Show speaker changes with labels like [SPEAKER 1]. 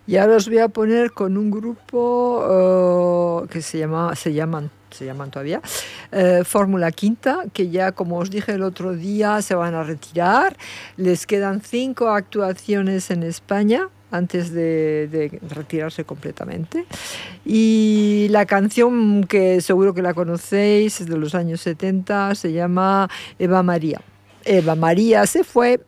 [SPEAKER 1] Y ahora os voy a poner con un grupo que se llaman todavía Fórmula Quinta, que ya, como os dije el otro día, se van a retirar. Les quedan 5 actuaciones en España antes de retirarse completamente. Y la canción, que seguro que la conocéis, es de los años 70, se llama Eva María. Eva María se fue